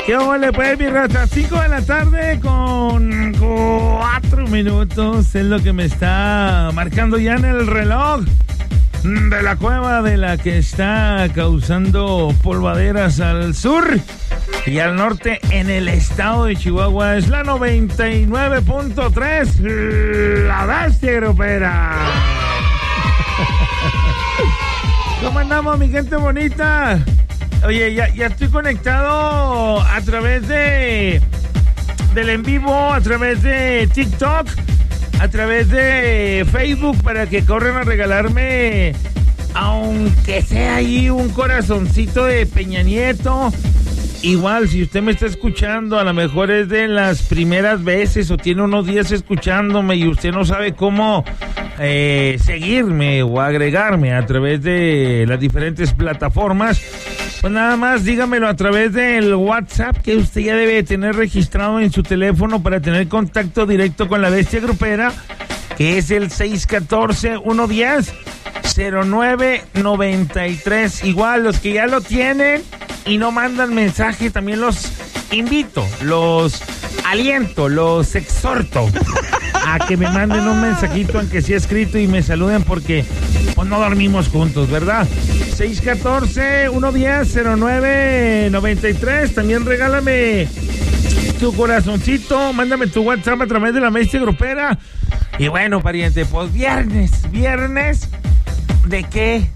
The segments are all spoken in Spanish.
¿Qué vale, pues, mi raza? 5 de la tarde con 4 minutos es lo que me está marcando ya en el reloj de la cueva de la que está causando polvaderas al sur y al norte en el estado de Chihuahua. Es la 99.3, la bestia grupera. ¿Cómo andamos, mi gente bonita? Oye, ya estoy conectado a través del en vivo, a través de TikTok, a través de Facebook, para que corran a regalarme, aunque sea ahí, un corazoncito de Peña Nieto. Igual, si usted me está escuchando, a lo mejor es de las primeras veces o tiene unos días escuchándome y usted no sabe cómo seguirme o agregarme a través de las diferentes plataformas, pues nada más dígamelo a través del WhatsApp que usted ya debe tener registrado en su teléfono para tener contacto directo con la bestia grupera, que es el 614-110-0993. Igual, los que ya lo tienen y no mandan mensaje, también los invito, los aliento, los exhorto a que me manden un mensajito, aunque sea escrito, y me saluden, porque pues no dormimos juntos, ¿verdad? 614-110-0993. También regálame tu corazoncito, mándame tu WhatsApp a través de la bestia grupera. Y bueno, pariente, pues viernes, ¿de qué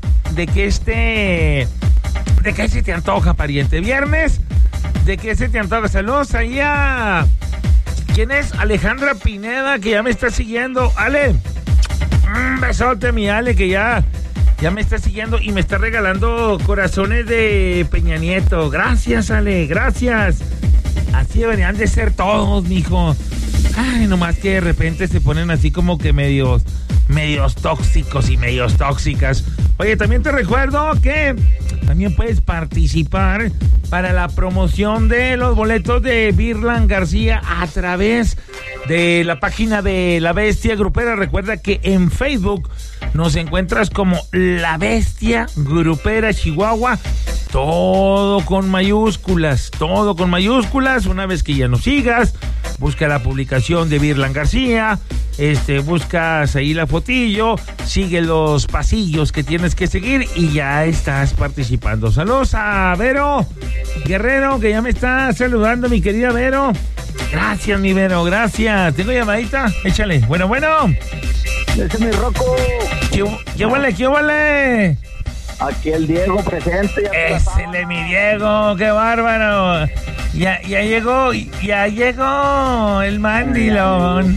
se te antoja, pariente? Viernes, ¿de qué se te antoja? Saludos ahí a... ¿Quién es? Alejandra Pineda, que ya me está siguiendo. Ale, un besote, mi Ale, que ya me está siguiendo y me está regalando corazones de Peña Nieto. Gracias, Ale, gracias. Así deberían de ser todos, mijo. Ay, nomás que de repente se ponen así como que medios tóxicos y medios tóxicas. Oye, también te recuerdo que también puedes participar para la promoción de los boletos de Virlan García a través de la página de La Bestia Grupera. Recuerda que en Facebook nos encuentras como La Bestia Grupera Chihuahua, todo con mayúsculas. Una vez que ya nos sigas, busca la publicación de Virlan García, buscas ahí la fotillo, sigue los pasillos que tienes que seguir y ya estás participando. Saludos a Vero Guerrero, que ya me está saludando, mi querida Vero. Gracias, mi Vero, gracias. ¿Tengo llamadita? Échale. Bueno. Ese es mi Rocco. ¿Qué vale? Aquí el Diego presente. Ésele, mi Diego, qué bárbaro. Ya llegó el mandilón.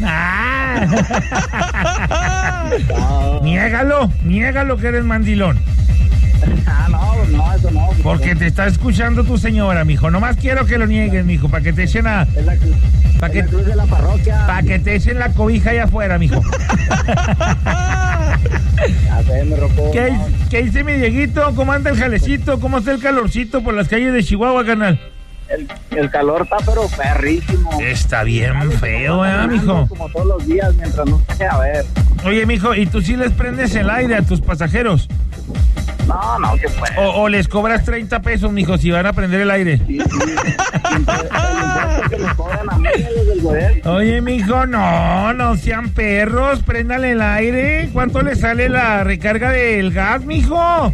Niégalo que eres mandilón. No, eso no. Porque te está escuchando tu señora, mijo. Nomás quiero que lo niegues, mijo, para que te echen la cruz de la parroquia. Para que te echen la cobija allá afuera, mijo. ¿Qué dice mi Dieguito? ¿Cómo anda el jalecito? ¿Cómo está el calorcito por las calles de Chihuahua, canal? El calor está pero perrísimo. Está bien feo, mijo? Como todos los días, mientras no se a ver. Oye, mijo, ¿y tú sí les prendes el aire a tus pasajeros? No, que pues. O les cobras 30 pesos, mijo, si van a prender el aire. Sí. Que nos cobran a mí, los del gobierno. Oye, mijo, no sean perros, préndale el aire. ¿Cuánto le sale la recarga del gas, mijo?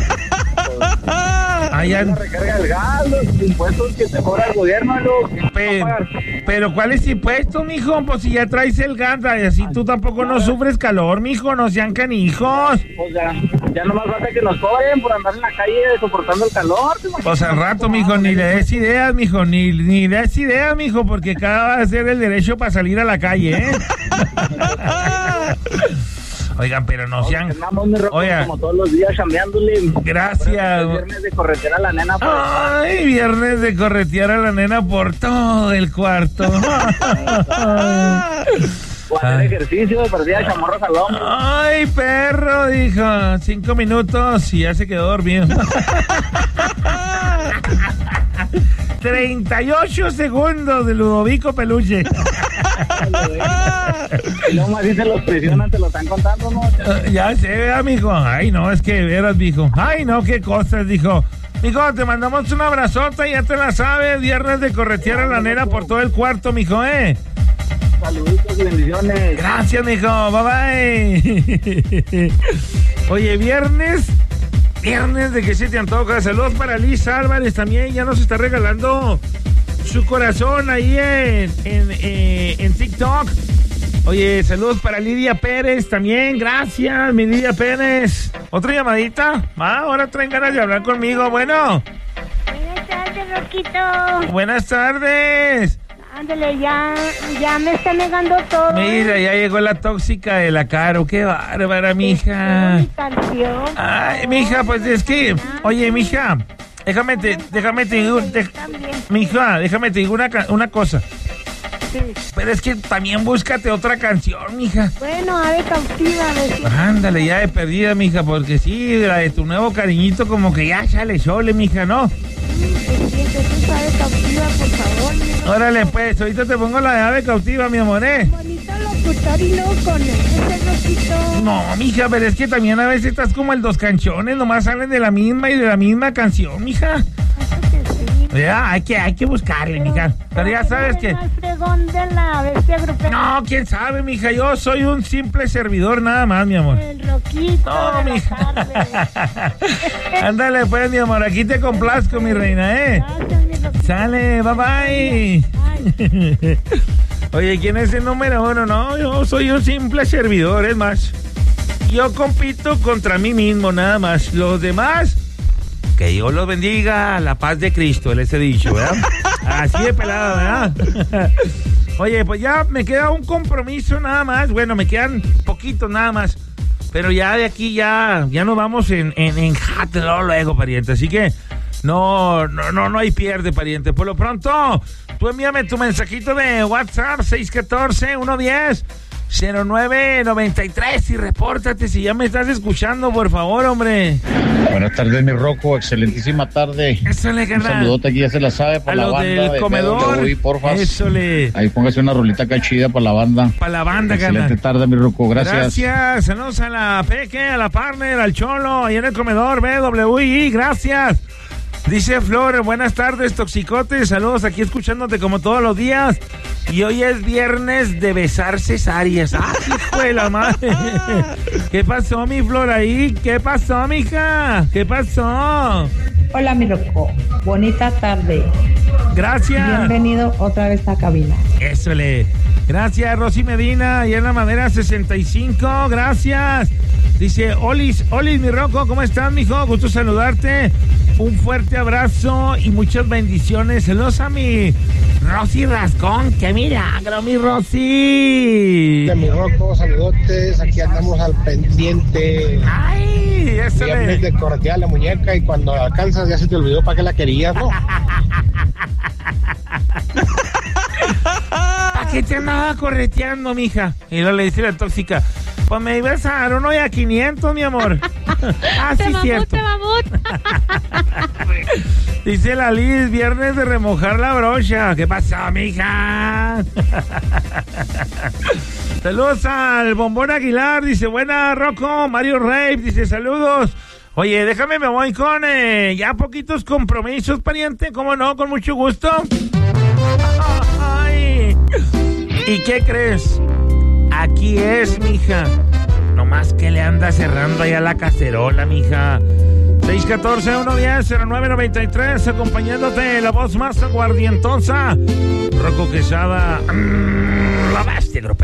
La recarga del gas, los impuestos que te cobra el gobierno, pero ¿cuáles impuestos, mijo? Pues si ya traes el gas, así tú tampoco no sufres calor, mijo, no sean canijos. Pues ya nomás falta que nos cobren por andar en la calle soportando el calor. Pues al rato, mijo, ni le des ideas, mijo, ni des ideas, mijo, porque cada va a ser el derecho para salir a la calle, ¿eh? Oigan, pero no sean... Oigan, como todos los días chambeándole. Gracias. Viernes de corretear a la nena. Viernes de corretear a la nena por todo el cuarto. O hacer ejercicio, de perdida chamorros al hombro. Ay, perro, dijo. 5 minutos y ya se quedó dormido. 38 segundos de Ludovico Peluche. No más si se los presionan, te lo están contando, ¿no? Ya sé, amigo. Ay, no, es que de veras, dijo. Ay, no, qué cosas, dijo. Mijo, te mandamos un abrazota, ya te la sabes, viernes de corretear a la nena por todo el cuarto, mijo, Saluditos y bendiciones. Gracias, mijo, bye bye. Oye, viernes de que se te antoja. Saludos para Liz Álvarez también, ya nos está regalando su corazón ahí en TikTok. Oye, saludos para Lidia Pérez también, gracias, mi Lidia Pérez. ¿Otra llamadita? Ahora traen ganas de hablar conmigo, bueno. Buenas tardes, Roquito. Buenas tardes. Ándale, ya me está negando todo. Mira, ya llegó la tóxica de la Caro, qué bárbara, mija. Mi canción. Ay, mija, pues es que, oye, mija, déjame te digo, mija, déjame te digo una cosa. Sí. Pero es que también búscate otra canción, mija. Bueno, ave cautiva, Ándale, ya de perdida, mija, porque sí, la de tu nuevo cariñito como que ya sole, mija, ¿no? Tú ave cautiva, por favor. Órale, pues, ahorita te pongo la de ave cautiva, mi amor, Bonito locutor y luego con ese Roquito. No, mija, pero es que también a veces estás como el Dos Canciones, nomás salen de la misma canción, mija. Ya, hay que buscarle, mija. Pero ya sabes que... De la bestia grupera. No, quién sabe, mija, yo soy un simple servidor nada más, mi amor. El Roquito. No, mija. Ándale, pues, mi amor, aquí te complazco, mi reina, Gracias, mi Roquito. Sale, bye. Oye, ¿quién es el número uno? No, yo soy un simple servidor, es más. Yo compito contra mí mismo, nada más. Los demás, que Dios los bendiga, la paz de Cristo, les he dicho, ¿verdad? Así de pelado, ¿verdad? Oye, pues ya me queda un compromiso nada más. Bueno, me quedan poquitos nada más. Pero ya de aquí ya nos vamos en jate luego, pariente. Así que no hay pierde, pariente. Por lo pronto, tú envíame tu mensajito de WhatsApp 614-110-0993 y repórtate si ya me estás escuchando, por favor, hombre. Buenas tardes, mi Rocco, excelentísima tarde. Échale, Un carnal. saludote aquí, ya se la sabe, para la banda del de comedor. BW, porfas. Échale. Ahí póngase una rolita acá chida para la banda. Para la banda, Excelente carnal. tarde, mi Rocco, gracias. Gracias. Saludos a la Peque, a la partner, al Cholo, ahí en el comedor BWI. Gracias. Dice Flor, buenas tardes, toxicotes. Saludos aquí escuchándote como todos los días. Y hoy es viernes de besar cesáreas. ¡Ah, hijo de la madre! ¿Qué pasó, mi Flor, ahí? ¿Qué pasó, mija? ¿Qué pasó? Hola, mi Rocco. Bonita tarde. Gracias. Bienvenido otra vez a cabina. Ésole. Gracias, Rosy Medina, y en la madera 65. Gracias. Dice, Olis, mi Rocco, ¿cómo estás, mijo? Gusto saludarte. Un fuerte abrazo y muchas bendiciones. Saludos a mi Rosy Rascón. ¡Qué milagro, mi Rosy! Mi Rocco, saludotes. Aquí andamos al pendiente. ¡Ay! Eso Viernes de corretear a la muñeca y cuando la alcanzas ya se te olvidó para qué la querías, ¿no? ¿Para qué te andaba correteando, mija? Y luego le dice la tóxica, pues me ibas a dar uno y a 500, mi amor. Ah, sí, cierto. Dice la Liz, viernes de remojar la brocha. ¿Qué pasó, mija? Saludos al Bombón Aguilar. Dice, buena, Rocco. Mario Rey dice, saludos. Oye, déjame, me voy con ya poquitos compromisos, pariente. ¿Cómo no? Con mucho gusto. Ay. ¿Y qué crees? Aquí es, mija. Nomás que le anda cerrando allá la cacerola, mija. 614-110-0993, acompañándote la voz más aguardientosa, Rocco Quesada, la bestia grupera.